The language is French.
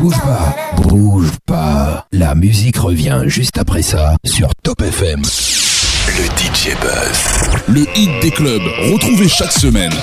bouge pas, bouge pas. La musique revient juste après ça sur Top FM. Le DJ Buzz. Le hit des clubs, retrouvé chaque semaine.